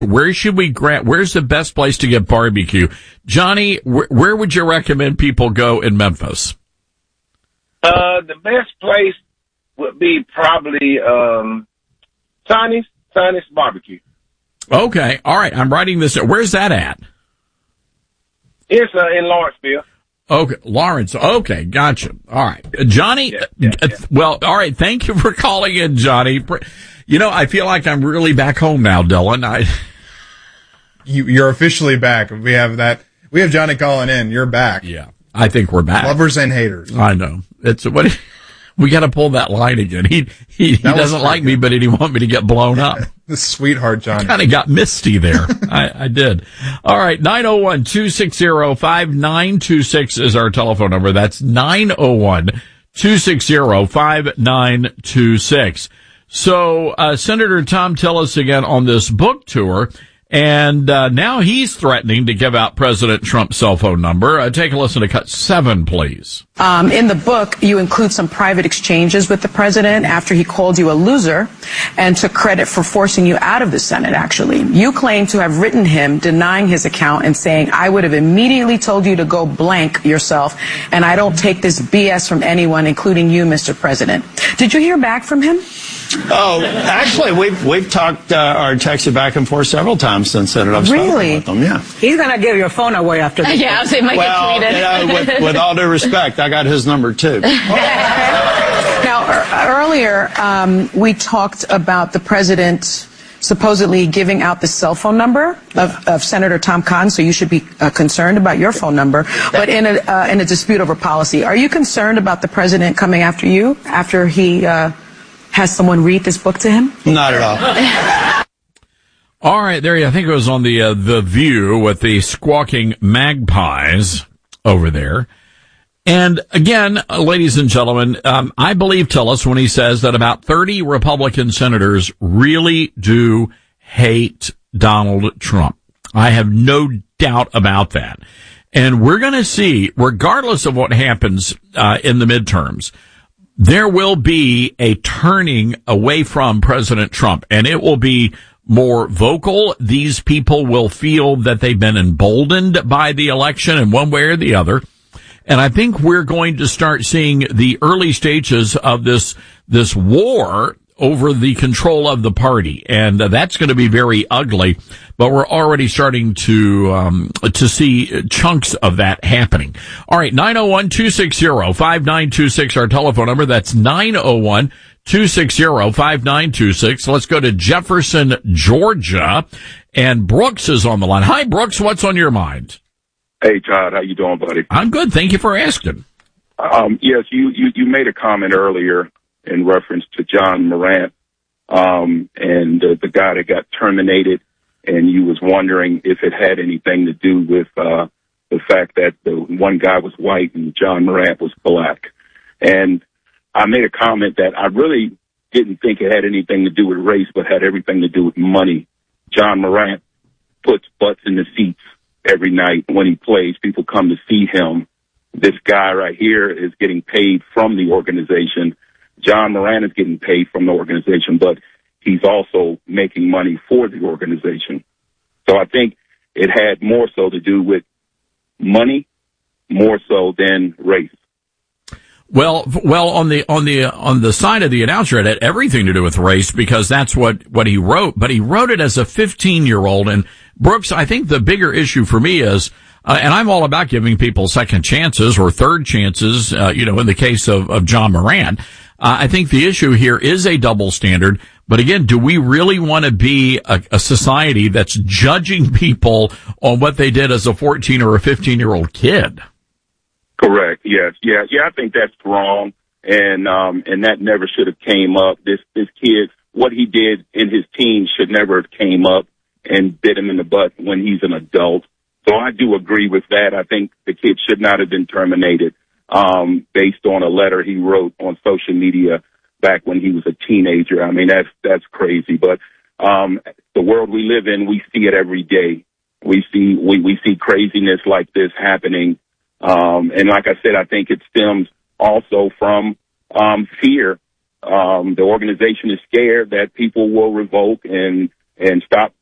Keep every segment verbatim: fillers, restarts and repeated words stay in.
Where should we grant? Where's the best place to get barbecue? Johnny, wh- where would you recommend people go in Memphis? Uh, the best place would be probably um, Sonny's, Sonny's Barbecue. Okay. All right. I'm writing this. Where's that at? It's uh, in Lawrenceville. Okay. Lawrence. Okay. Gotcha. All right. Uh, Johnny, Yeah, yeah, uh, yeah. well, all right. Thank you for calling in, Johnny. You know, I feel like I'm really back home now, Dylan. I... You, you're officially back. We have that. We have Johnny calling in. You're back. Yeah. I think we're back. Lovers and haters. I know. It's what we got to pull that line again. He he, he doesn't like me, but he didn't want me to get blown up. The sweetheart, Johnny. Kind of got misty there. I, I did. All right. nine oh one, two six zero, five nine two six is our telephone number. That's nine oh one, two six zero, five nine two six. So, uh, Senator Thom Tillis again on this book tour. And uh, now he's threatening to give out President Trump's cell phone number. Uh, take a listen to cut seven, please. Um, in the book, you include some private exchanges with the president after he called you a loser and took credit for forcing you out of the Senate, actually. You claim to have written him denying his account and saying, I would have immediately told you to go blank yourself, and I don't take this B S from anyone, including you, Mister President. Did you hear back from him? Oh, actually, we've we've talked uh, or texted back and forth several times since then. I've Really? spoken with them, yeah. He's going to give your phone away after this. Yeah, I was saying, might Well, get you know, with, with all due respect, I got his number too. Now, er- earlier, um, we talked about the president supposedly giving out the cell phone number of, of Senator Tom Cotton, so you should be uh, concerned about your phone number. But in a, uh, in a dispute over policy, are you concerned about the president coming after you after he uh, has someone read this book to him? Not at all. All right, there you, I think it was on the uh, The View with the squawking magpies over there. And again, uh, ladies and gentlemen, um, I believe Tillis when he says that about thirty Republican senators really do hate Donald Trump. I have no doubt about that. And we're going to see, regardless of what happens uh, in the midterms, there will be a turning away from President Trump, and it will be more vocal. These people will feel that they've been emboldened by the election in one way or the other. And I think we're going to start seeing the early stages of this, this war over the control of the party. And uh, that's going to be very ugly, but we're already starting to, um, to see chunks of that happening. All right. nine oh one, two six zero, five nine two six, our telephone number. That's nine oh one, two six zero, five nine two six. Let's go to Jefferson, Georgia. And Brooks is on the line. Hi, Brooks. What's on your mind? Hey, Todd, how you doing, buddy? I'm good. Thank you for asking. Um, yes, you, you, you made a comment earlier in reference to John Morant, um, and uh, the guy that got terminated, and you was wondering if it had anything to do with uh, the fact that the one guy was white and John Morant was black. And I made a comment that I really didn't think it had anything to do with race, but had everything to do with money. John Morant puts butts in the seats every night when he plays. People come to see him. This guy right here is getting paid from the organization. John Morant is getting paid from the organization, but he's also making money for the organization. So I think it had more so to do with money, more so than race. Well, well, on the, on the, on the side of the announcer, it had everything to do with race because that's what, what he wrote, but he wrote it as a fifteen year old. And Brooks, I think the bigger issue for me is, uh, and I'm all about giving people second chances or third chances, uh, you know, in the case of, of John Morant. Uh, I think the issue here is a double standard. But again, do we really want to be a, a society that's judging people on what they did as a fourteen or a fifteen year old kid? Correct. Yes. Yeah. Yeah. I think that's wrong. And, um, and that never should have came up. This, this kid, what he did in his teens should never have came up and bit him in the butt when he's an adult. So I do agree with that. I think the kid should not have been terminated, um, based on a letter he wrote on social media back when he was a teenager. I mean, that's, that's crazy. But, um, the world we live in, we see it every day. We see, we, we see craziness like this happening. Um, and like I said, I think it stems also from, um, fear. Um, the organization is scared that people will revoke and, and stop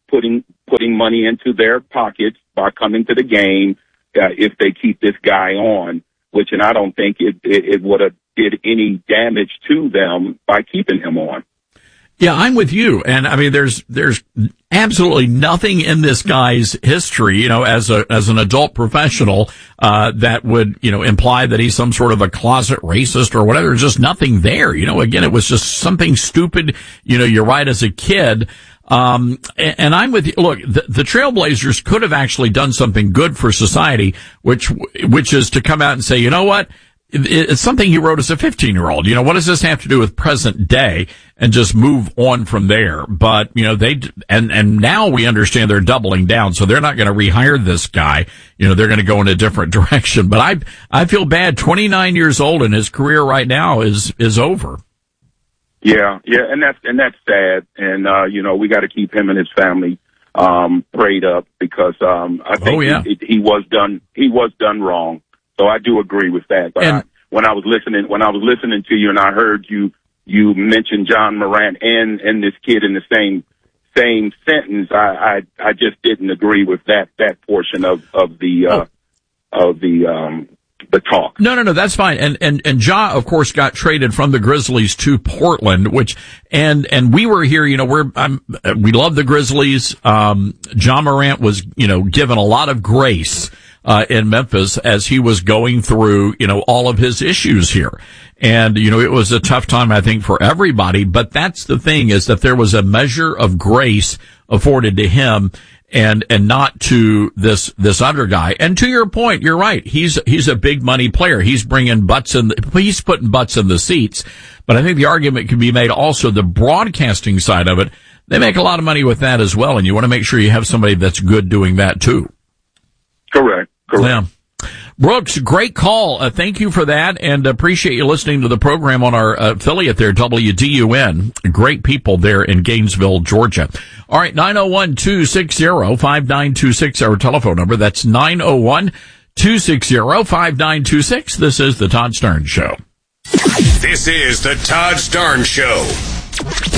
putting putting money into their pockets by coming to the game uh, if they keep this guy on, which, and I don't think it, it, it would have did any damage to them by keeping him on. Yeah, I'm with you. And I mean, there's, there's absolutely nothing in this guy's history, you know, as a, as an adult professional, uh, that would, you know, imply that he's some sort of a closet racist or whatever. There's just nothing there. You know, again, it was just something stupid. You know, you're right, as a kid. Um, and, and I'm with you. Look, the, the Trailblazers could have actually done something good for society, which, which is to come out and say, you know what? It's something he wrote as a fifteen-year-old. You know, what does this have to do with present day? And just move on from there. But, you know, they, and, and now we understand they're doubling down, so they're not going to rehire this guy. You know, they're going to go in a different direction. But I, I feel bad. twenty-nine years old, and his career right now is, is over. Yeah, yeah, and that's, and that's sad. And, uh, you know, we got to keep him and his family, um, prayed up because, um, I think oh, yeah. he, he was done, he was done wrong. So I do agree with that. But and, I, when I was listening, when I was listening to you, and I heard you, you mentioned John Morant and and this kid in the same same sentence, I I, I just didn't agree with that that portion of of the uh, oh. of the um the talk. No, no, no, that's fine. And and and Ja, of course, got traded from the Grizzlies to Portland, which and and we were here. You know, we're I'm, we love the Grizzlies. Um, John Morant was, you know, given a lot of grace Uh, in Memphis as he was going through, you know, all of his issues here. And, you know, it was a tough time, I think, for everybody. But that's the thing, is that there was a measure of grace afforded to him and, and not to this, this other guy. And to your point, you're right. He's, he's a big money player. He's bringing butts in, the, he's putting butts in the seats. But I think the argument can be made also the broadcasting side of it. They make a lot of money with that as well. And you want to make sure you have somebody that's good doing that too. Correct. Correct. Yeah. Brooks, great call. Uh, thank you for that, and appreciate you listening to the program on our uh, affiliate there, W D U N. Great people there in Gainesville, Georgia. All right, nine oh one, two six oh, five nine two six, our telephone number. That's nine oh one, two six oh, five nine two six. This is the Todd Starnes Show. This is the Todd Starnes Show.